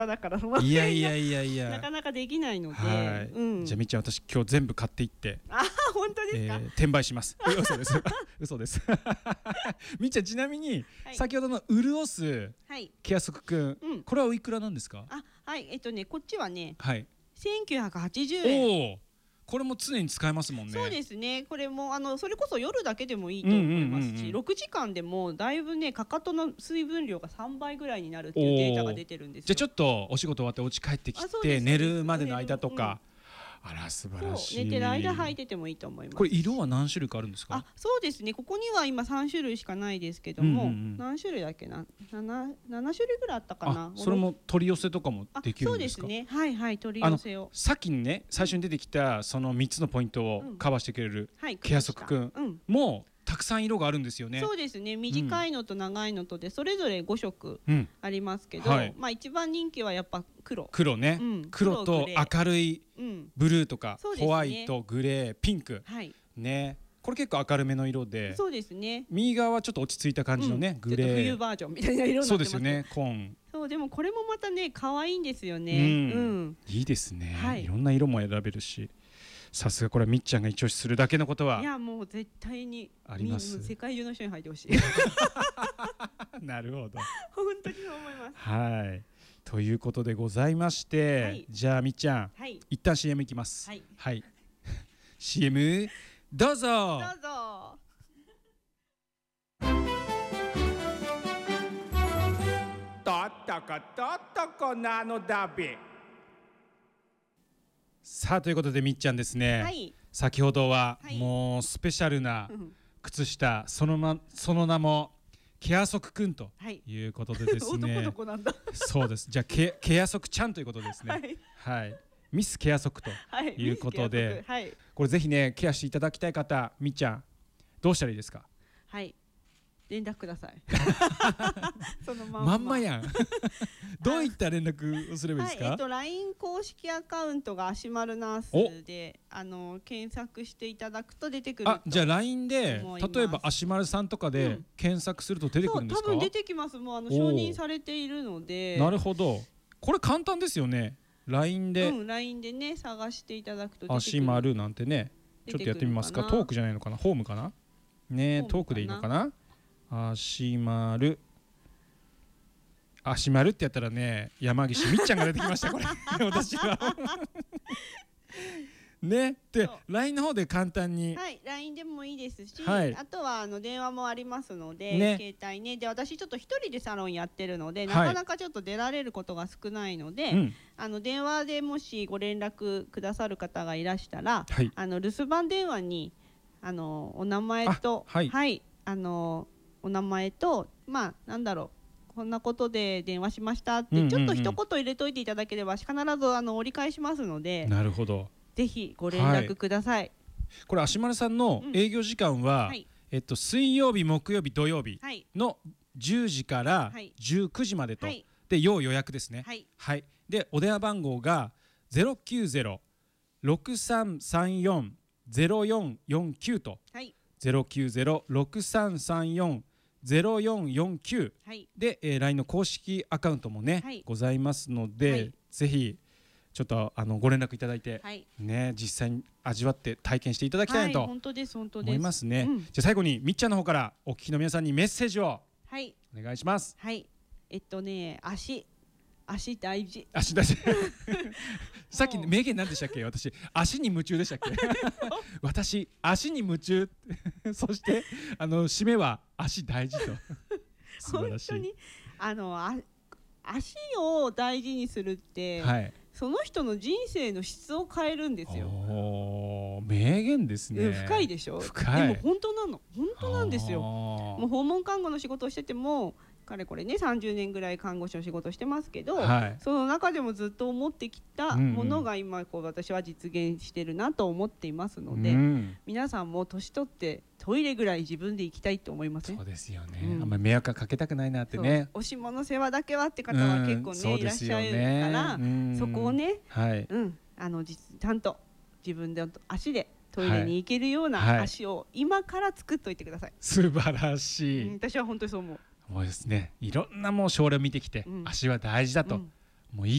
だからいやいやいやいやなかなかできないので、 はい、 うん、 じゃあみっちゃん、私今日全部買っていって本当ですか、 転売します。嘘です嘘ですみっちゃん、ちなみに、はい、先ほどの潤すケアソクくん、うん、これはおいくらなんですか？ はい、こっちはね、 はい、 1980円。 おー、これも常に使えますもんね。 そうですね。これもそれこそ夜だけでもいいと思いますし、6時間でもだいぶね、かかとの水分量が3倍ぐらいになるっていうデータが出てるんですよ。 じゃあちょっとお仕事終わってお家帰ってきて寝るまでの間とか、あら素晴らしい。 寝てる間履いててもいいと思います。 これ色は何種類かあるんですか？ そうですね。ここには今3種類しかないですけども、何種類だっけな、7種類ぐらいあったかな。 それも取り寄せとかもできるんですか？ そうですね。はいはい、取り寄せを。 さっきにね、最初に出てきたその3つのポイントをカバーしてくれるケアソクくんもたくさん色があるんですよね。 そうですね。短いのと長いのとでそれぞれ5色ありますけど、まあ一番人気はやっぱ黒ね、黒と明るいブルーとかホワイト、グレー、ピンクね、これ結構明るめの色で、そうですね。右側はちょっと落ち着いた感じのね、グレー、 冬バージョンみたいな色になってます。 そうですよね、コーン。 そう、でもこれもまたね可愛いんですよね。 いいですね。いろんな色も選べるし、さすがこれはみっちゃんが一押しするだけのことは、いやもう絶対にあります。世界中の人に履いてほしいなるほど、 本当にそう思います。 はい、ということでございまして、じゃあみっちゃん、一旦 CM いきます。はい、CM どうぞ。どうぞ。とっとことっとこなのだべ。さあ、ということでみっちゃんですね、先ほどはもうスペシャルな靴下、その名もケアソクくんということでですね、 男の子なんだそうです。じゃあケアソクちゃんということですね。はい、ミスケアソクということで、これぜひねケアしていただきたい方、みっちゃんどうしたらいいですか？ はい、連絡くださいそのまんまやんどういった連絡をすればいいですか ？LINE 公式アカウントが足丸ナースで検索していただくと出てくると。 じゃあ LINE で例えば足丸さんとかで検索すると出てくるんですか？ 多分出てきます。もう承認されているので。 なるほど、これ簡単ですよね。 LINE でね探していただくと出てくる。 足丸なんてね、ちょっとやってみますか。トークじゃないのかな、ホームかなね、トークでいいのかな。足丸ってやったらね、山岸みっちゃんが出てきましたこれ私はね、で LINE の方で簡単に、 LINE でもいいですし、あとは電話もありますので、携帯ね。で私ちょっと一人でサロンやってるので、なかなかちょっと出られることが少ないので、電話でもしご連絡くださる方がいらしたら、留守番電話にお名前と、お名前と、まあなんだろう、こんなことで電話しましたってちょっと一言入れといていただければ必ず折り返しますので。なるほど、ぜひご連絡ください。 これ足丸さんの営業時間は、水曜日、木曜日、土曜日の10時から19時までと、で要予約ですね。でお電話番号が 090-6334-0449 と、090-6334-0449で、LINE の公式アカウントもね、ございますので、ぜひちょっとご連絡いただいて、ね、実際に味わって体験していただきたいと思いますね。じゃあ最後にみっちゃんの方からお聞きの皆さんにメッセージをお願いします。 足大事。 足大事さっき名言何でしたっけ？私足に夢中でしたっけ私足に夢中そして締めは足大事と素晴らしい。 本当に足を大事にするって、その人の人生の質を変えるんですよ。 名言ですね。 深いでしょ。 深い。 でも本当なの、本当なんですよ。もう訪問看護の仕事をしててもかれこれね30年ぐらい看護師の仕事をしてますけど、その中でもずっと思ってきたものが今私は実現してるなと思っていますので、皆さんも年取ってトイレぐらい自分で行きたいと思いません？ そうですよね。あんまり迷惑かけたくないなってね。 おしもの世話だけはって方は結構ねいらっしゃるから、そこをね、ちゃんと自分で足でトイレに行けるような足を今から作っといてください。 素晴らしい。 私は本当にそう思う。 もうですね、いろんなもう症例を見てきて、足は大事だと、 もう